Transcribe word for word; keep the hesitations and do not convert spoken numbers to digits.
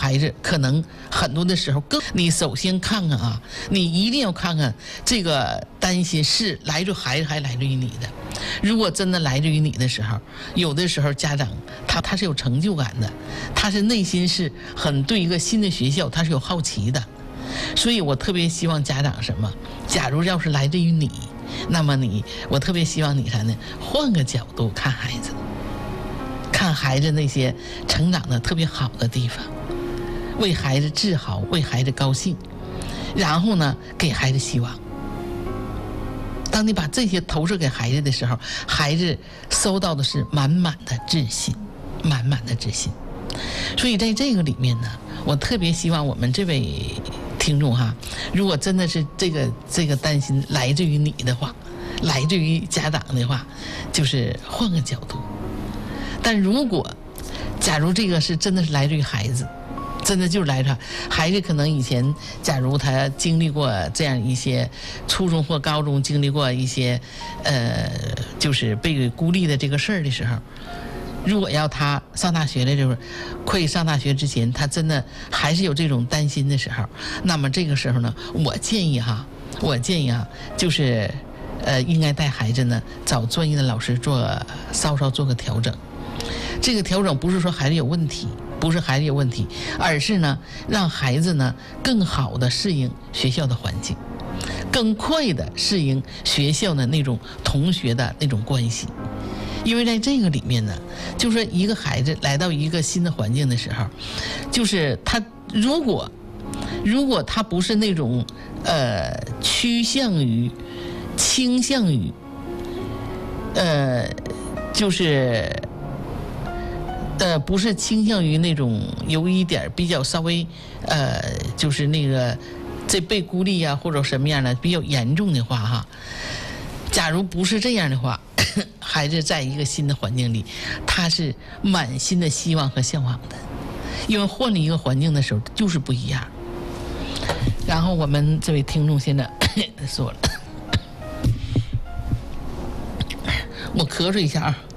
孩子可能很多的时候更，你首先看看啊，你一定要看看这个担心是来自孩子还来自于你的。如果真的来自于你的时候，有的时候家长他他是有成就感的，他是内心是很对一个新的学校他是有好奇的。所以我特别希望家长什么，假如要是来自于你，那么你我特别希望你啥呢，换个角度看孩子，看孩子那些成长的特别好的地方，为孩子自豪，为孩子高兴，然后呢给孩子希望。当你把这些投射给孩子的时候，孩子收到的是满满的自信，满满的自信。所以在这个里面呢，我特别希望我们这位听众哈，如果真的是这个这个担心来自于你的话，来自于家长的话，就是换个角度。但如果假如这个是真的是来自于孩子，真的就是来自孩子，可能以前假如他经历过这样一些初中或高中经历过一些呃就是被孤立的这个事儿的时候，如果要他上大学的时候，快上大学之前，他真的还是有这种担心的时候，那么这个时候呢，我建议哈，我建议啊，就是呃，应该带孩子呢找专业的老师做稍稍做个调整。这个调整不是说孩子有问题，不是孩子有问题，而是呢让孩子呢更好的适应学校的环境，更快的适应学校的那种同学的那种关系。因为在这个里面呢，就是说一个孩子来到一个新的环境的时候，就是他如果如果他不是那种呃趋向于倾向于呃就是呃不是倾向于那种有一点比较稍微呃就是那个这被孤立啊或者什么样的比较严重的话哈，假如不是这样的话，孩子在一个新的环境里，他是满心的希望和向往的，因为换了一个环境的时候就是不一样。然后我们这位听众现在说了，我咳嗽一下啊。